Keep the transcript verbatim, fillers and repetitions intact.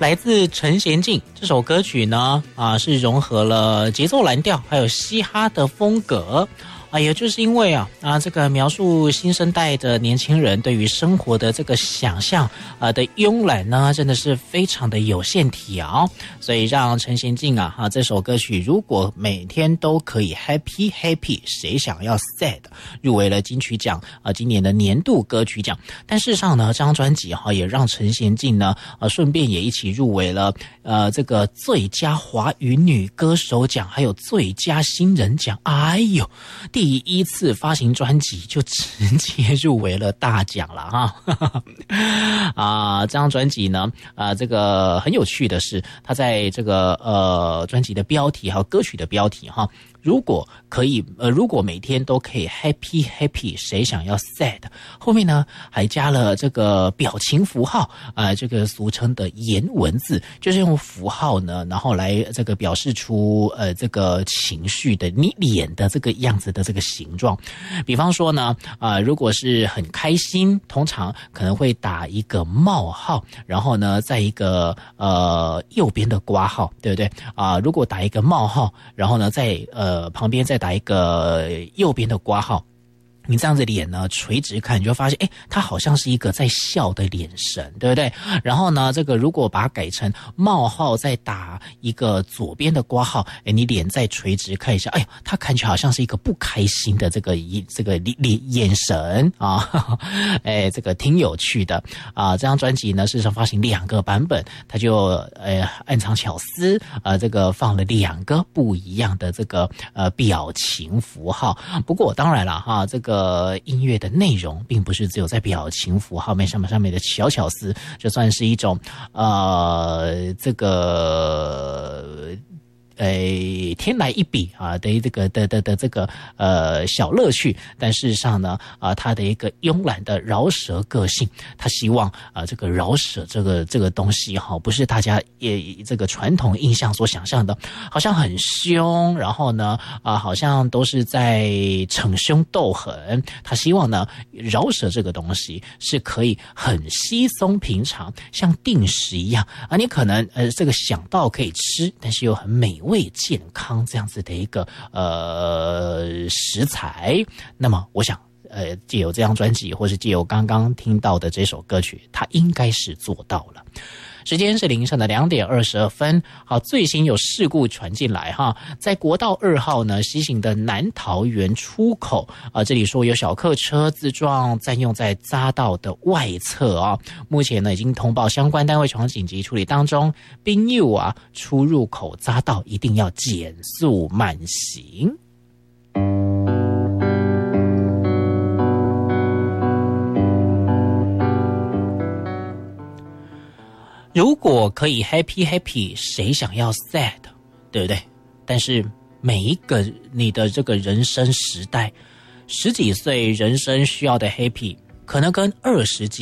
来自陈娴静这首歌曲呢，啊是融合了节奏蓝调还有嘻哈的风格。啊，也就是因为啊啊，这个描述新生代的年轻人对于生活的这个想象啊的慵懒呢，真的是非常的有线条，所以让陈娴静啊啊这首歌曲如果每天都可以 happy happy， 谁想要 sad 入围了金曲奖啊今年的年度歌曲奖。但事实上呢，这张专辑哈、啊、也让陈娴静呢啊顺便也一起入围了呃这个最佳华语女歌手奖，还有最佳新人奖。哎呦！第一次发行专辑就直接入围了大奖了哈啊！这张专辑呢，啊，这个很有趣的是，它在这个呃专辑的标题还有歌曲的标题哈。如果可以，呃，如果每天都可以 happy happy， 谁想要 sad？ 后面呢还加了这个表情符号，啊、呃，这个俗称的颜文字，就是用符号呢，然后来这个表示出呃这个情绪的你脸的这个样子的这个形状。比方说呢，啊、呃，如果是很开心，通常可能会打一个冒号，然后呢，在一个呃右边的括号，对不对啊、呃？如果打一个冒号，然后呢，在呃。呃，旁边再打一个右边的括号，你这样子脸呢垂直看，你就发现，哎，它好像是一个在笑的眼神，对不对？然后呢，这个如果把它改成冒号，再打一个左边的括号，哎，你脸再垂直看一下，哎呦，它看起来好像是一个不开心的这个这个脸眼神啊，哎，这个挺有趣的啊。这张专辑呢，事实上发行两个版本，它就呃暗藏巧思，呃，这个放了两个不一样的这个呃表情符号。不过当然了哈，这个。呃，音乐的内容并不是只有在表情符号面上面上面的小巧思，这算是一种呃这个。诶，天来一笔啊的这个的的的这个呃小乐趣，但事实上呢，啊，他的一个慵懒的饶舌个性，他希望啊这个饶舌这个这个东西哈，不是大家也这个传统印象所想象的，好像很凶，然后呢啊好像都是在逞凶斗狠。他希望呢，饶舌这个东西是可以很稀松平常，像定时一样啊，你可能呃这个想到可以吃，但是又很美味。为健康这样子的一个呃食材，那么我想呃藉由这张专辑，或是藉由刚刚听到的这首歌曲，它应该是做到了。时间是凌晨的两点二十二分。好，最新有事故传进来哈，在国道二号呢西行的南桃园出口啊、呃，这里说有小客车自撞占用在匝道的外侧啊、哦，目前呢已经通报相关单位从紧急处理当中，并诱啊出入口匝道一定要减速慢行。如果可以 happy happy， 谁想要 sad， 对不对？但是每一个你的这个人生时代，十几岁人生需要的 happy， 可能跟二十几